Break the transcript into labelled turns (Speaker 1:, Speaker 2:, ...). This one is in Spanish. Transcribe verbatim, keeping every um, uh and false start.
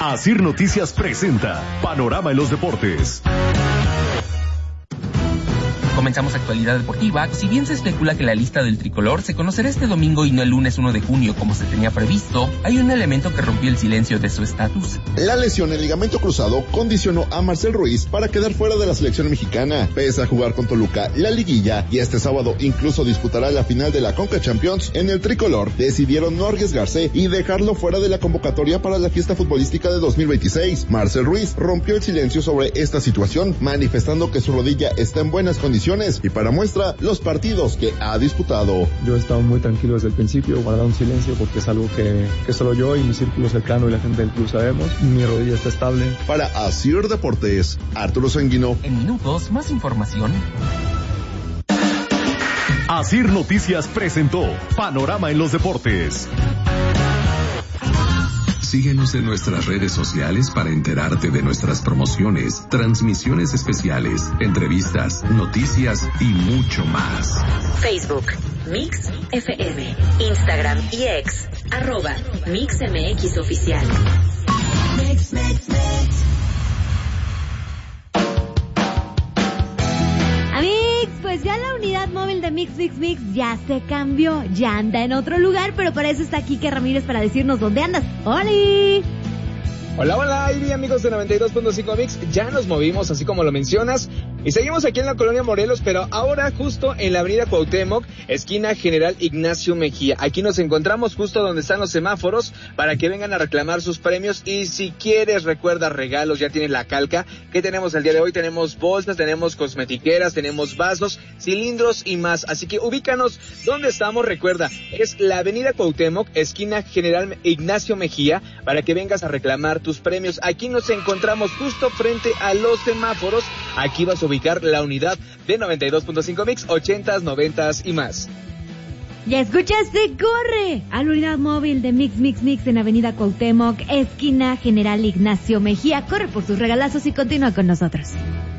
Speaker 1: Asir Noticias presenta Panorama en los Deportes.
Speaker 2: Comenzamos actualidad deportiva. Si bien se especula que la lista del tricolor se conocerá este domingo y no el lunes uno de junio como se tenía previsto, hay un elemento que rompió el silencio de su estatus.
Speaker 3: La lesión en el ligamento cruzado condicionó a Marcel Ruiz para quedar fuera de la selección mexicana, pese a jugar con Toluca la liguilla, y este sábado incluso disputará la final de la Conca Champions. En el tricolor decidieron no arriesgarse y dejarlo fuera de la convocatoria para la fiesta futbolística de dos mil veintiséis. Marcel Ruiz rompió el silencio sobre esta situación, manifestando que su rodilla está en buenas condiciones y para muestra los partidos que ha disputado.
Speaker 4: Yo he estado muy tranquilo desde el principio, guardado un silencio porque es algo que, que solo yo y mi círculo cercano y la gente del club sabemos. Mi rodilla está estable.
Speaker 3: Para Asir Deportes, Arturo Sanguino.
Speaker 2: En minutos, más información.
Speaker 1: Asir Noticias presentó Panorama en los Deportes.
Speaker 5: Síguenos en nuestras redes sociales para enterarte de nuestras promociones, transmisiones especiales, entrevistas, noticias y mucho más.
Speaker 6: Facebook, Mix F M, Instagram y X, arroba Mix M X Oficial. Mix, mix, mix.
Speaker 7: Pues ya la unidad móvil de Mix Mix Mix ya se cambió, ya anda en otro lugar, pero para eso está Kike Ramírez para decirnos dónde andas. ¡Holi!
Speaker 8: Hola, hola, Ivy, amigos de noventa y dos punto cinco Mix, ya nos movimos, así como lo mencionas, y seguimos aquí en la colonia Morelos, pero ahora justo en la avenida Cuauhtémoc, esquina General Ignacio Mejía. Aquí nos encontramos justo donde están los semáforos para que vengan a reclamar sus premios, y si quieres, recuerda, regalos, ya tienes la calca. ¿Qué tenemos el día de hoy? Tenemos bolsas, tenemos cosmetiqueras, tenemos vasos, cilindros y más, así que ubícanos donde estamos. Recuerda, es la avenida Cuauhtémoc, esquina General Ignacio Mejía, para que vengas a reclamar tus premios. Aquí nos encontramos justo frente a los semáforos. Aquí vas a ubicar la unidad de noventa y dos punto cinco Mix, ochentas, noventas y más.
Speaker 7: Ya escuchaste, corre a la unidad móvil de Mix Mix Mix en avenida Cuauhtémoc, esquina General Ignacio Mejía. Corre por sus regalazos y continúa con nosotros.